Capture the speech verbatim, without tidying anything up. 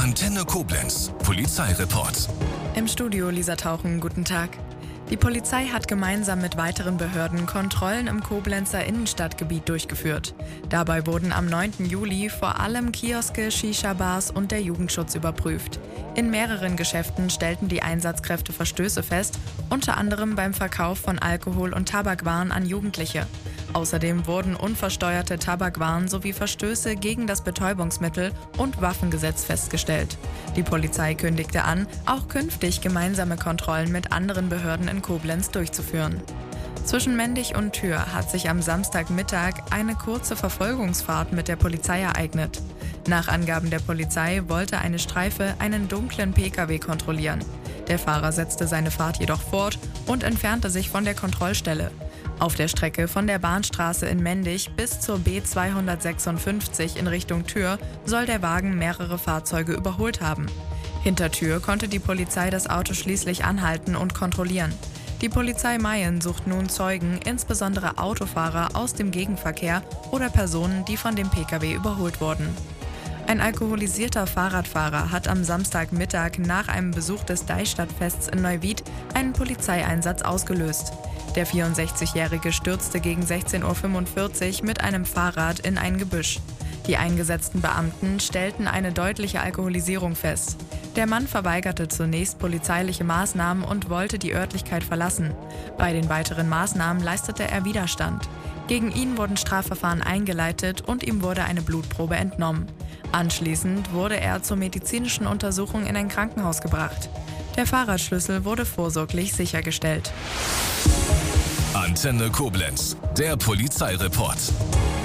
Antenne Koblenz, Polizeireport. Im Studio Lisa Tauchen, guten Tag. Die Polizei hat gemeinsam mit weiteren Behörden Kontrollen im Koblenzer Innenstadtgebiet durchgeführt. Dabei wurden am neunten Juli vor allem Kioske, Shisha-Bars und der Jugendschutz überprüft. In mehreren Geschäften stellten die Einsatzkräfte Verstöße fest, unter anderem beim Verkauf von Alkohol- und Tabakwaren an Jugendliche. Außerdem wurden unversteuerte Tabakwaren sowie Verstöße gegen das Betäubungsmittel- und Waffengesetz festgestellt. Die Polizei kündigte an, auch künftig gemeinsame Kontrollen mit anderen Behörden in Koblenz durchzuführen. Zwischen Mendig und Thür hat sich am Samstagmittag eine kurze Verfolgungsfahrt mit der Polizei ereignet. Nach Angaben der Polizei wollte eine Streife einen dunklen Pkw kontrollieren. Der Fahrer setzte seine Fahrt jedoch fort und entfernte sich von der Kontrollstelle. Auf der Strecke von der Bahnstraße in Mendig bis zur B zweihundertsechsundfünfzig in Richtung Thür soll der Wagen mehrere Fahrzeuge überholt haben. Hinter Thür konnte die Polizei das Auto schließlich anhalten und kontrollieren. Die Polizei Mayen sucht nun Zeugen, insbesondere Autofahrer aus dem Gegenverkehr oder Personen, die von dem Pkw überholt wurden. Ein alkoholisierter Fahrradfahrer hat am Samstagmittag nach einem Besuch des Deichstadtfests in Neuwied einen Polizeieinsatz ausgelöst. Der vierundsechzigjährige stürzte gegen sechzehn Uhr fünfundvierzig mit einem Fahrrad in ein Gebüsch. Die eingesetzten Beamten stellten eine deutliche Alkoholisierung fest. Der Mann verweigerte zunächst polizeiliche Maßnahmen und wollte die Örtlichkeit verlassen. Bei den weiteren Maßnahmen leistete er Widerstand. Gegen ihn wurden Strafverfahren eingeleitet und ihm wurde eine Blutprobe entnommen. Anschließend wurde er zur medizinischen Untersuchung in ein Krankenhaus gebracht. Der Fahrradschlüssel wurde vorsorglich sichergestellt. Antenne Koblenz, der Polizeireport.